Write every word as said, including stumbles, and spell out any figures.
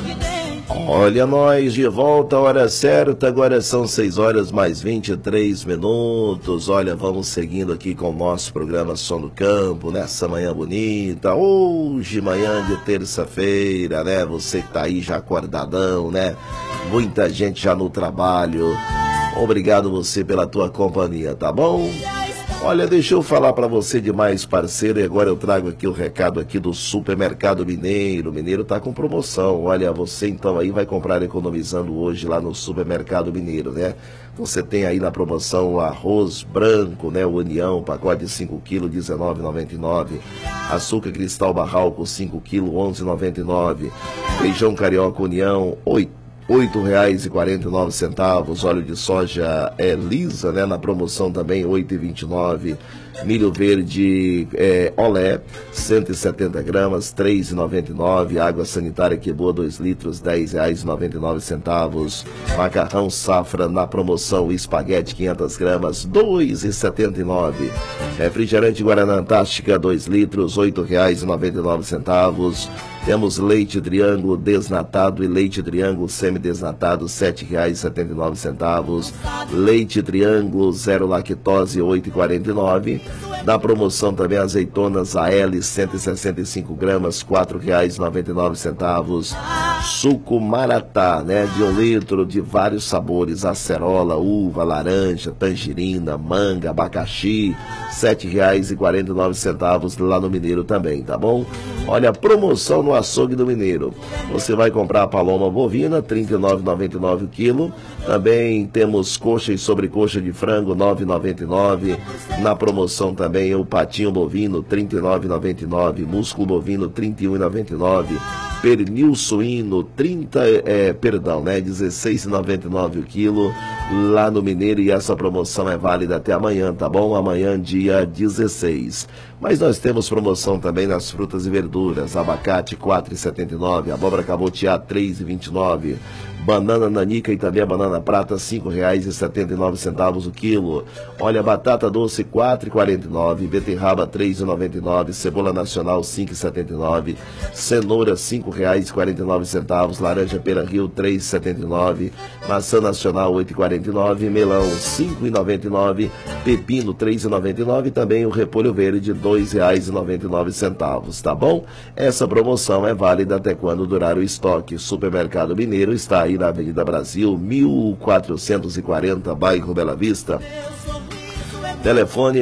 Olha nós de volta, hora certa, agora são seis horas mais vinte e três minutos. Olha, vamos seguindo aqui com o nosso programa Som do Campo, nessa manhã bonita, hoje manhã de terça-feira, né? Você que tá aí já acordadão, né? Muita gente já no trabalho. Obrigado você pela tua companhia, tá bom? Olha, deixa eu falar para você de mais parceiro e agora eu trago aqui o recado aqui do Supermercado Mineiro. O Mineiro tá com promoção. Olha, você então aí vai comprar economizando hoje lá no Supermercado Mineiro, né? Você tem aí na promoção o arroz branco, né? O União, pacote de cinco quilos, dezenove reais e noventa e nove centavos. Açúcar Cristal Barral, cinco quilos, onze reais e noventa e nove centavos. Feijão Carioca União, oito oito reais e quarenta e nove centavos. Óleo de soja é lisa, né? Na promoção também oito reais e vinte e nove centavos. Milho verde é, Olé, cento e setenta gramas, três reais e noventa e nove centavos. Água sanitária que boa, dois litros, dez reais e noventa e nove centavos. Macarrão Safra na promoção, espaguete quinhentas gramas, dois reais e setenta e nove centavos. Refrigerante Guaraná Antártica, dois litros, oito reais e noventa e nove centavos. Temos leite Triângulo desnatado e leite Triângulo semidesnatado, sete reais e setenta e nove centavos. Leite Triângulo zero lactose, oito reais e quarenta e nove centavos. Na promoção também azeitonas A L, cento e sessenta e cinco gramas, quatro reais e noventa e nove centavos. Suco Maratá, né, de um litro, de vários sabores, acerola, uva, laranja, tangerina, manga, abacaxi, sete reais e quarenta e nove centavos lá no Mineiro também, tá bom? Olha, promoção no açougue do Mineiro. Você vai comprar a paloma bovina, trinta e nove reais e noventa e nove centavos o quilo. Também temos coxa e sobrecoxa de frango, nove reais e noventa e nove centavos. Na promoção também o patinho bovino, trinta e nove reais e noventa e nove centavos. Músculo bovino, trinta e um reais e noventa e nove centavos. Pernil suíno, trinta, é, perdão, né, dezesseis reais e noventa e nove centavos o quilo lá no Mineiro, e essa promoção é válida até amanhã, tá bom? Amanhã, dia dezesseis. Mas nós temos promoção também nas frutas e verduras. Abacate, quatro reais e setenta e nove centavos. Abóbora cabotiá, três reais e vinte e nove centavos. Banana nanica e também a banana prata, cinco reais e setenta e nove centavos o quilo. Olha, batata doce, quatro reais e quarenta e nove centavos. Beterraba, três reais e noventa e nove centavos. Cebola nacional, cinco reais e setenta e nove centavos. Cenoura, cinco reais e quarenta e nove centavos. Laranja Pera Rio, três reais e setenta e nove centavos. Maçã nacional, oito reais e quarenta e nove centavos. Melão, cinco reais e noventa e nove centavos. Pepino, três reais e noventa e nove centavos. E também o repolho verde, dois reais e noventa e nove centavos, tá bom? Essa promoção é válida até quando durar o estoque. Supermercado Mineiro está aí na Avenida Brasil, mil quatrocentos e quarenta, bairro Bela Vista. Telefone